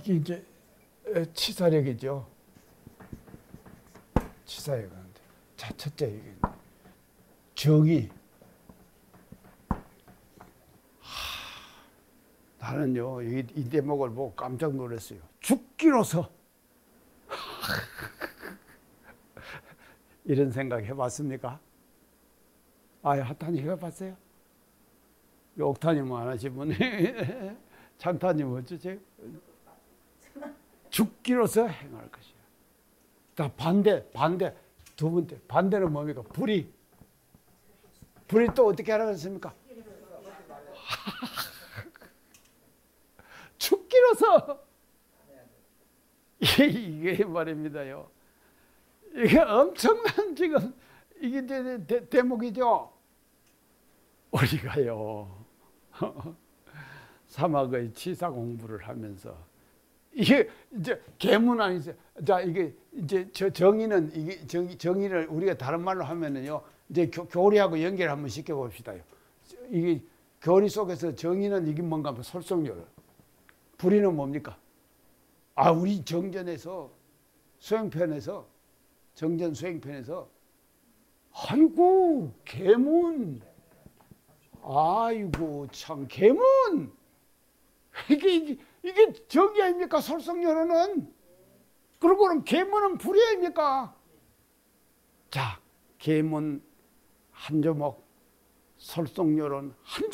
이게 이제 치사력이죠. 치사력은. 자, 첫째 이게 정의. 나는요 이 대목을 보고 깜짝 놀랐어요. 죽기로서 이런 생각 해봤습니까? 하타님 해봤어요? 옥타님 안 하신 분이 찬타님 어쩌세요? 죽기로서 행할 것이야. 자, 반대 두 번째 반대는 뭡니까? 불의 또 어떻게 하라고 했습니까? 죽기로서 이게 말입니다요. 이게 엄청난 지금 이게 이제 대목이죠. 우리가요 사막의 치사 공부를 하면서 이게 이제 계문 아니죠. 자, 이게 이제 정의는 이게 정의를 우리가 다른 말로 하면은요 이제 교리하고 연결 한번 시켜 봅시다요. 이게 교리 속에서 정의는 이게 뭔가 하면 설득력, 불의는 뭡니까? 우리 정전에서 수행편에서 정전 수행편에서 아이고 계문, 아이고 참 계문, 이게 정의 아닙니까? 설득력은. 그리고 그럼 계문은 불의 아닙니까? 자, 계문 한 조목, 설득력은 한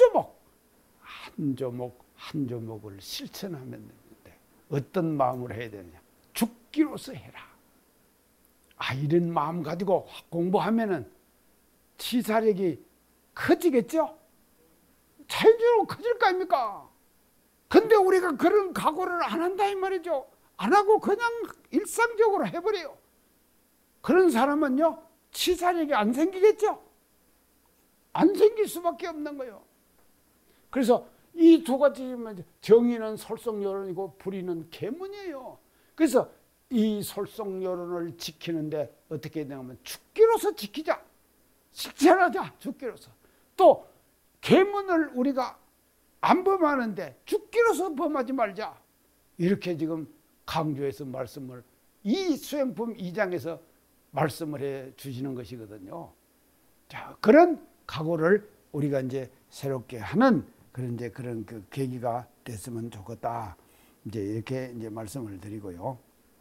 조목, 한 조목을 실천하면 되는데 어떤 마음으로 해야 되느냐? 죽기로서 해라. 이런 마음 가지고 공부하면은 치사력이 커지겠죠? 자연적으로 커질 거 아닙니까? 근데 우리가 그런 각오를 안 한다 이 말이죠. 안 하고 그냥 일상적으로 해버려요. 그런 사람은요 치사력이 안 생기겠죠? 안 생길 수밖에 없는 거예요. 그래서 이 두 가지 정의는 설득여론이고 불의는 계문이에요. 그래서 이 설득여론을 지키는데 어떻게 되냐면 죽기로서 지키자, 실천하자. 죽기로서. 또 계문을 우리가 안 범하는데 죽기로서 범하지 말자. 이렇게 지금 강조해서 말씀을 이 수행품 2장에서 말씀을 해 주시는 것이거든요. 자, 그런 각오를 우리가 이제 새롭게 하는 그런 그 계기가 됐으면 좋겠다. 이제 이렇게 이제 말씀을 드리고요.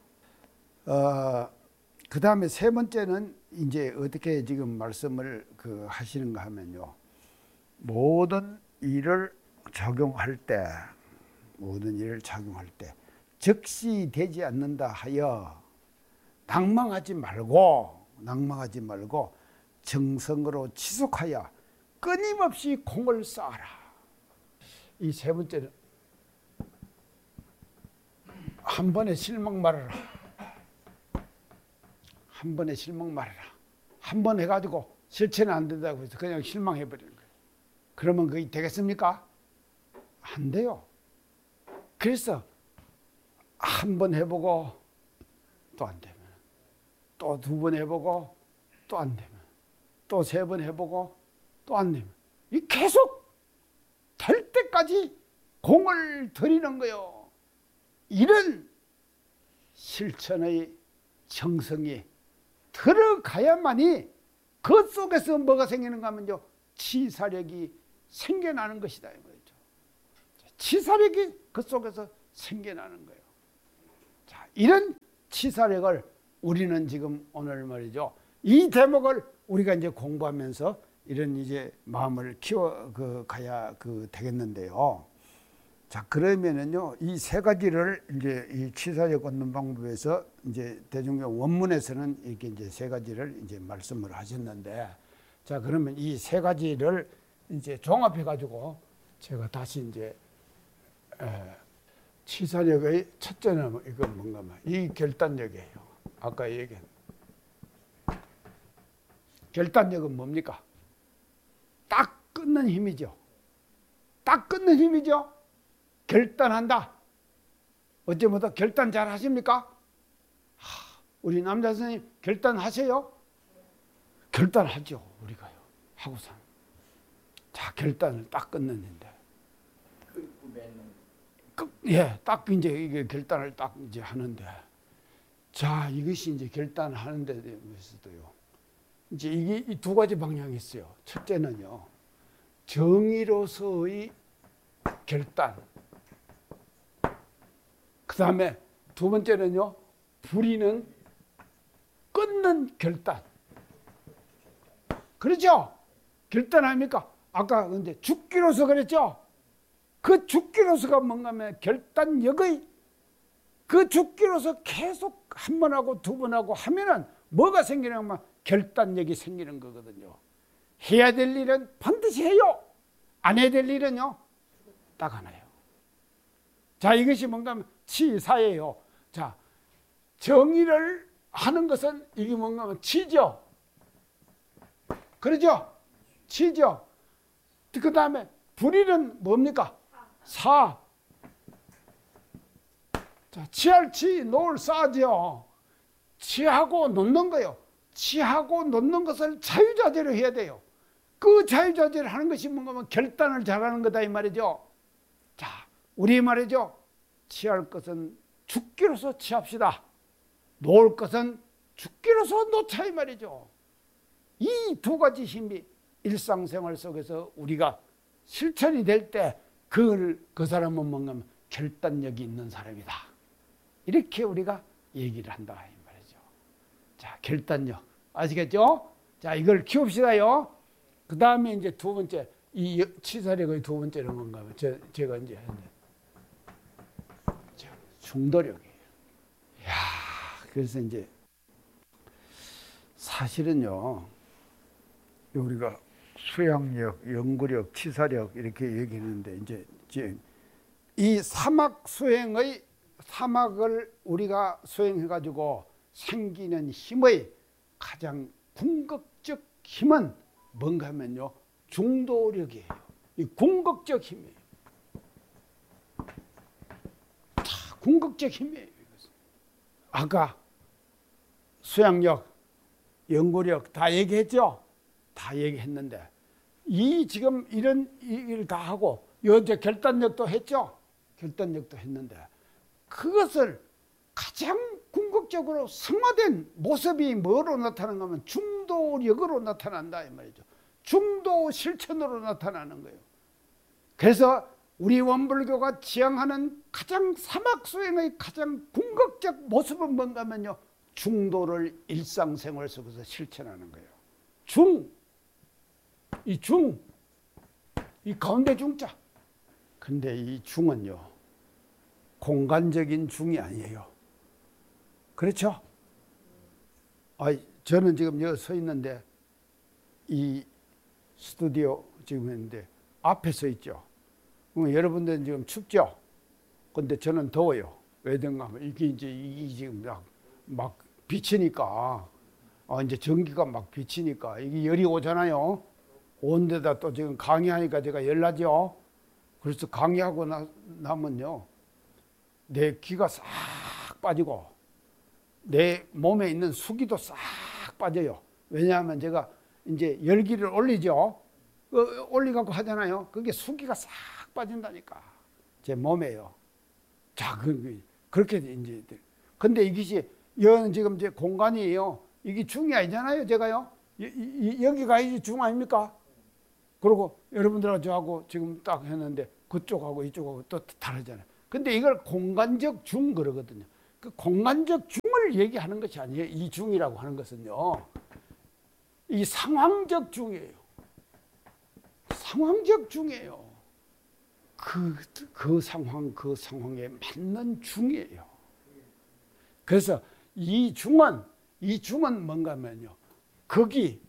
그 다음에 세 번째는 이제 어떻게 지금 말씀을 하시는가 하면요. 모든 일을 적용할 때 즉시 되지 않는다 하여 낭망하지 말고 정성으로 지속하여 끊임없이 공을 쌓아라. 이 세 번째는 한 번에 실망 말아라. 한 번 해가지고 실천이 안 된다고 해서 그냥 실망해버리는 거예요. 그러면 그게 되겠습니까? 안 돼요. 그래서 한 번 해보고 또 안 되면, 또 두 번 해보고 또 안 되면, 또 세 번 해보고 또 안 되면, 이 계속 될 때까지 공을 들이는 거예요. 이런 실천의 정성이 들어가야만이 그 속에서 뭐가 생기는가 하면요, 치사력이 생겨나는 것이다 이 말이죠. 치사력이 그 속에서 생겨나는 거예요. 자, 이런 치사력을 우리는 지금 오늘 말이죠, 이 대목을 우리가 이제 공부하면서 이런 이제 마음을 키워 가야 되겠는데요. 자, 그러면은요, 이 세 가지를 이제 이 치사력 얻는 방법에서 이제 대중경 원문에서는 이렇게 이제 세 가지를 이제 말씀을 하셨는데, 자, 그러면 이 세 가지를 이제 종합해 가지고 제가 다시 이제 치사력의 첫째는 이건 뭔가 이 결단력이에요. 아까 얘기한 결단력은 뭡니까? 딱 끊는 힘이죠. 결단한다. 어제부터 결단 잘 하십니까? 우리 남자 선생님 결단하세요? 결단하죠. 우리가요. 하고서. 자, 결단을 딱 끊는데. 예, 딱 이제 이게 결단을 딱 이제 하는데, 자, 이것이 이제 결단하는 데 대해서도요. 이제 이게 이 두 가지 방향이 있어요. 첫째는요, 정의로서의 결단. 그 다음에 두 번째는요, 불의는 끊는 결단. 그렇죠? 결단 아닙니까? 아까 근데 죽기로서 그랬죠? 그 죽기로서가 뭔가 하면 결단력의 그 죽기로서 계속 한 번 하고 두 번 하고 하면은 뭐가 생기냐면 결단력이 생기는 거거든요. 해야 될 일은 반드시 해요. 안 해야 될 일은요, 딱 하나요. 자, 이것이 뭔가 하면 치사예요. 자, 정의를 하는 것은 이게 뭔가 하면 치죠. 그러죠? 치죠. 그 다음에 불의는 뭡니까? 사. 자, 치할 치, 놓을 싸죠. 치하고 놓는 거요. 치하고 놓는 것을 자유자재로 해야 돼요. 그 자유자재를 하는 것이 뭔가 하면 결단을 잘하는 거다 이 말이죠. 자, 우리 말이죠. 치할 것은 죽기로서 치합시다. 놓을 것은 죽기로서 놓자 이 말이죠. 이 두 가지 힘이 일상생활 속에서 우리가 실천이 될 때 그 사람은 뭔가 결단력이 있는 사람이다. 이렇게 우리가 얘기를 한다 이 말이죠. 자, 결단력 아시겠죠? 자, 이걸 키웁시다요. 그 다음에 이제 두 번째, 이 치사력의 두 번째는 뭔가 하면 제가 이제 중도력이에요. 야, 그래서 이제 사실은요, 우리가 수양력, 연구력, 치사력 이렇게 얘기했는데 이제 이 사막 수행의 사막을 우리가 수행해 가지고 생기는 힘의 가장 궁극적 힘은 뭔가 하면요, 중도력이에요. 이 궁극적 힘이에요. 자, 궁극적 힘이에요. 아까 수양력, 연구력 다 얘기했죠? 다 얘기했는데 이 지금 이런 일을 다 하고 이제 결단력도 했죠? 결단력도 했는데 그것을 가장 궁극적으로 승화된 모습이 뭐로 나타나는가 하면 중도력으로 나타난다 이 말이죠. 중도 실천으로 나타나는 거예요. 그래서 우리 원불교가 지향하는 가장 사막수행의 가장 궁극적 모습은 뭔가 하면요, 중도를 일상생활 속에서 실천하는 거예요. 이 가운데 중자. 근데 이 중은요, 공간적인 중이 아니에요. 그렇죠? 저는 지금 여기 서 있는데 이 스튜디오 지금 있는데 앞에 서 있죠. 여러분들은 지금 춥죠? 근데 저는 더워요. 왜든가 하면 이게 지금 막 비치니까, 이제 전기가 막 비치니까 이게 열이 오잖아요. 온데다 또 지금 강의하니까 제가 열나죠. 그래서 강의하고 나면요, 내 기가 싹 빠지고 내 몸에 있는 수기도 싹 빠져요. 왜냐하면 제가 이제 열기를 올리죠. 올리갖고 하잖아요. 그게 수기가 싹 빠진다니까, 제 몸에요. 자, 그렇게 이제. 근데 이것이 여는 지금 이제 공간이에요. 이게 중이 아니잖아요, 제가요. 여기가 이제 중 아닙니까? 그리고 여러분들하고 저하고 지금 딱 했는데 그쪽하고 이쪽하고 또 다르잖아요. 근데 이걸 공간적 중 그러거든요. 그 공간적 중을 얘기하는 것이 아니에요. 이 중이라고 하는 것은요, 이 상황적 중이에요. 상황적 중이에요. 그 상황에 맞는 중이에요. 그래서 이 중은 뭔가 하면요, 극이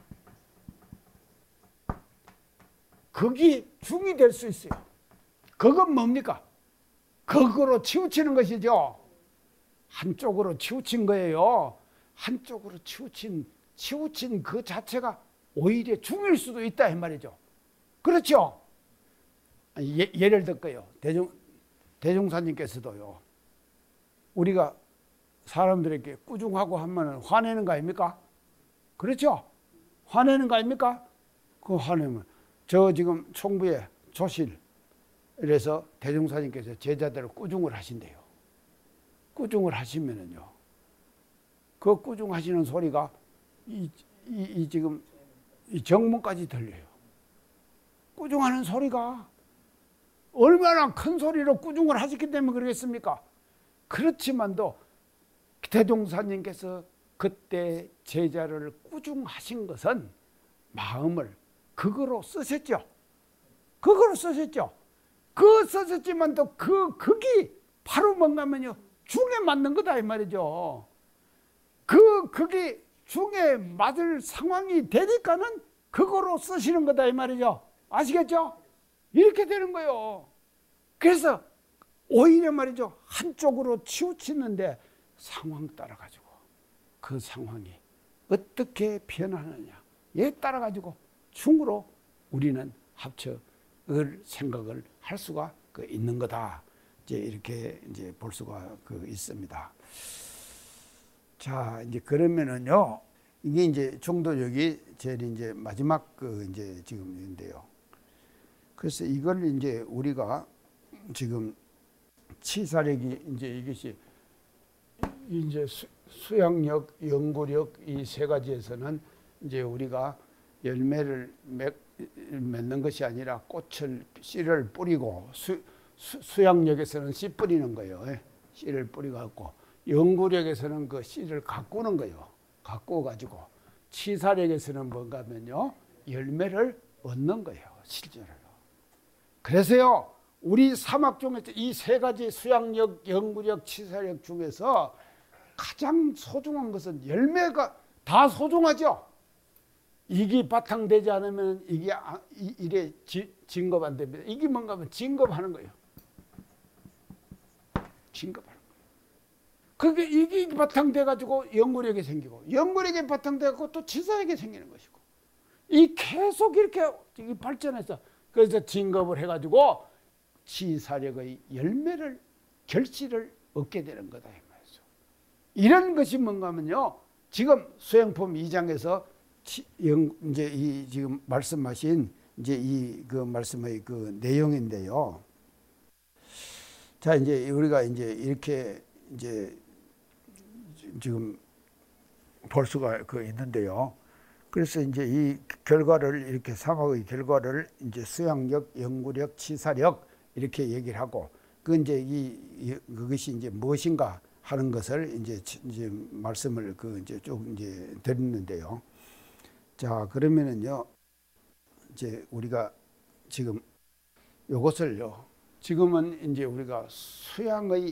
중이 될 수 있어요. 극은 뭡니까? 극으로 치우치는 것이죠. 한쪽으로 치우친 거예요. 한쪽으로 치우친 그 자체가 오히려 중일 수도 있다 이 말이죠. 그렇죠? 예를 들게요. 대종사님께서도요, 우리가 사람들에게 꾸중하고 하면 화내는 거 아닙니까? 그렇죠? 화내는 거 아닙니까? 그 화내면 저 지금 총부의 조실 그래서 대종사님께서 제자들을 꾸중을 하신대요. 꾸중을 하시면은요, 그 꾸중하시는 소리가 지금 이 정문까지 들려요. 꾸중하는 소리가 얼마나 큰 소리로 꾸중을 하셨기 때문에 그러겠습니까? 그렇지만도 대종사님께서 그때 제자를 꾸중하신 것은 마음을 극으로 쓰셨죠. 극으로 쓰셨죠. 그 쓰셨지만 또 그 극이 바로 뭔가 하면요, 중에 맞는 거다 이 말이죠. 그 극이 중에 맞을 상황이 되니까는 극으로 쓰시는 거다 이 말이죠. 아시겠죠? 이렇게 되는 거예요. 그래서 오히려 말이죠, 한쪽으로 치우치는데 상황 따라 가지고 그 상황이 어떻게 변하느냐에 따라 가지고 중으로 우리는 합쳐 생각을 할 수가 있는 거다. 이제 이렇게 이제 볼 수가 있습니다. 자, 이제 그러면은요, 이게 이제 종도역이 제일 이제 마지막 이제 지금인데요. 그래서 이걸 이제 우리가 지금 치사력이 이제 이것이 이제 수양력, 연구력 이 세 가지에서는 이제 우리가 열매를 맺는 것이 아니라 꽃을 씨를 뿌리고 수양력에서는 씨 뿌리는 거예요. 씨를 뿌리갖고 연구력에서는 그 씨를 가꾸는 거예요. 가꾸어 가지고 치사력에서는 뭔가 하면요, 열매를 얻는 거예요. 실제로요. 그래서요, 우리 사막 중에서 이 세 가지 수양력, 연구력, 치사력 중에서 가장 소중한 것은 열매가 다 소중하죠. 이게 바탕되지 않으면 이게 이래 진급 안 됩니다. 이게 뭔가 하면 진급하는 거예요. 진급하는 거예요. 그게 이게 바탕돼 가지고 연구력이 생기고, 연구력이 바탕돼 갖고 또 치사력이 생기는 것이고, 이 계속 이렇게 발전해서 그래서 진급을 해 가지고 치사력의 열매를 결실을 얻게 되는 거다 이 말이죠. 이런 것이 뭔가 하면요, 지금 수행품 2장에서 이제 이 지금 말씀하신 이제 이 그 말씀의 그 내용인데요. 자, 이제 우리가 이제 이렇게 이제 지금 볼 수가 있는데요. 그래서 이제 이 결과를 이렇게 사막의 결과를 이제 수양력, 연구력, 치사력 이렇게 얘기를 하고, 그 이제 그것이 이제 무엇인가 하는 것을 이제 말씀을 이제 쭉 이제 드리는데요. 자, 그러면은요, 이제 우리가 지금 요것을요, 지금은 이제 우리가 수양의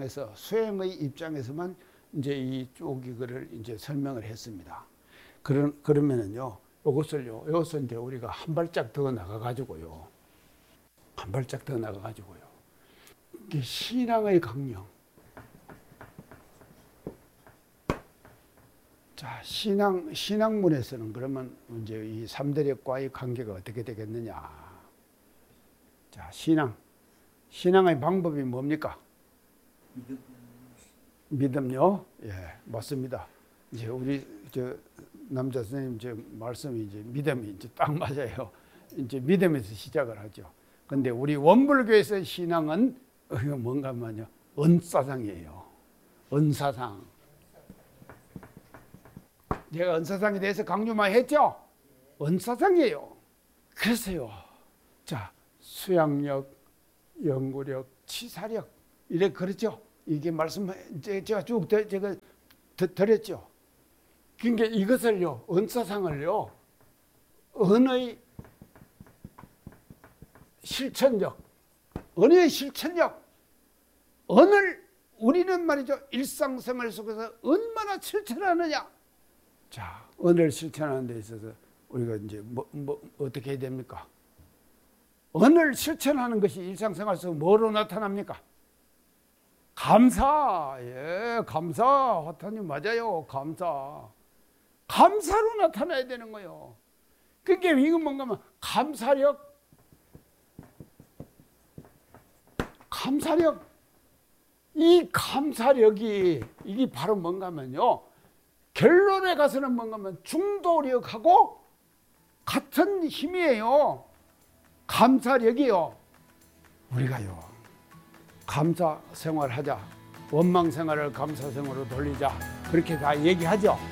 입장에서만 이제 이쪽 이거를 이제 설명을 했습니다. 그러면은요, 요것을 이제 우리가 한 발짝 더 나가가지고요, 이게 신앙의 강령. 자, 신학문에서는 그러면 이제 이 삼대력과의 관계가 어떻게 되겠느냐. 자, 신앙의 방법이 뭡니까? 믿음요? 예, 맞습니다. 이제 우리 남자 선생님 말씀이 이제 믿음이 이제 딱 맞아요. 이제 믿음에서 시작을 하죠. 근데 우리 원불교에서 신앙은 뭔가 하면요, 은사상이에요. 은사상. 제가 은사상에 대해서 강조 많이 했죠? 은사상이에요. 그래서요, 자, 수양력, 연구력, 치사력, 이래 그렇죠? 이게 말씀, 제가 쭉 제가 드렸죠? 그러니까 이것을요, 은사상을요, 은의 실천력, 은을 우리는 말이죠, 일상생활 속에서 얼마나 실천하느냐. 자, 은을 실천하는 데 있어서 우리가 이제 어떻게 해야 됩니까? 은을 실천하는 것이 일상생활 속 뭐로 나타납니까? 감사. 예, 감사. 화타님 맞아요. 감사로 나타나야 되는 거예요. 그게 이건 뭔가 하면 감사력. 이 감사력이 이게 바로 뭔가 하면요, 결론에 가서는 뭔가 하면 중도력하고 같은 힘이에요. 감사력이요. 우리가요, 감사 생활하자, 원망 생활을 감사 생활로 돌리자, 그렇게 다 얘기하죠.